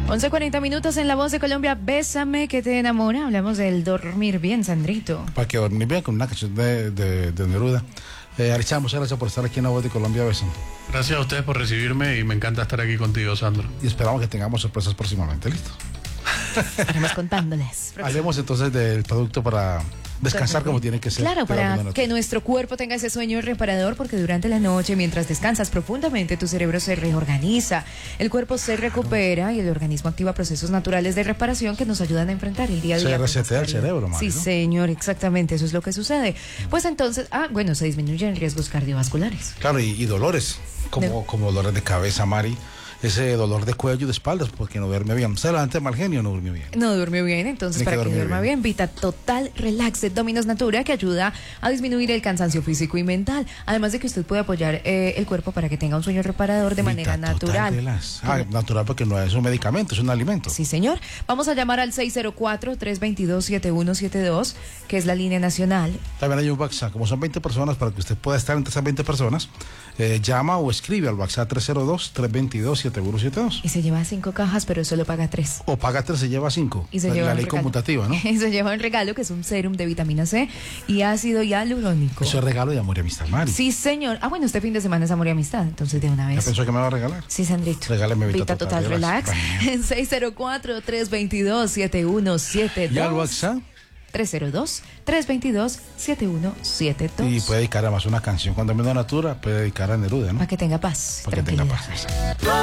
11:40 en La Voz de Colombia. Bésame que te enamora. Hablamos del dormir bien, Sandrito. Para que dormir bien con una canción de Neruda. Aricha, muchas gracias por estar aquí en La Voz de Colombia. Beso. Gracias a ustedes por recibirme y me encanta estar aquí contigo, Sandro. Y esperamos que tengamos sorpresas próximamente. ¿Listo? Estaremos contándoles. Hablemos entonces del producto para descansar como tiene que ser. Claro, para que nuestro cuerpo tenga ese sueño reparador, porque durante la noche, mientras descansas profundamente, tu cerebro se reorganiza, el cuerpo se recupera y el organismo activa procesos naturales de reparación que nos ayudan a enfrentar el día a día. Se resetea el cerebro, Mari, Sí, ¿no? señor, exactamente, eso es lo que sucede. Pues entonces, se disminuyen riesgos cardiovasculares. Claro, y dolores, como dolores de cabeza, Mari. Ese dolor de cuello y de espaldas, porque no duerme bien. Se levanta de mal genio, no durmió bien. No durmió bien, entonces Tiene para que que dormir duerma bien, Vita Total Relax de Dominos Natura, que ayuda a disminuir el cansancio físico y mental. Además de que usted puede apoyar el cuerpo para que tenga un sueño reparador de manera natural. Natural, porque no es un medicamento, es un alimento. Sí, señor. Vamos a llamar al 604-322-7172, que es la línea nacional. También hay un WhatsApp, como son 20 personas, para que usted pueda estar entre esas 20 personas, llama o escribe al WhatsApp 302-322-7172. Y se lleva 5 cajas, pero solo paga 3. O paga 3, se lleva 5. Y se lleva la un ley regalo. conmutativa, ¿no? Y se lleva un regalo que es un serum de vitamina C y ácido hialurónico. Eso es regalo de amor y amistad, Mari. Sí, señor. Bueno, este fin de semana es amor y amistad, entonces de una ¿Ya vez. pensó que me va a regalar? Sí, Sandrito. Regáleme Vita Total Relax. 604-322-7172. ¿Y al WhatsApp? 302-322-7172. Y puede dedicar además una canción. Cuando me da natura, puede dedicar a Neruda, ¿no? Para que tenga paz. Para que tenga paz.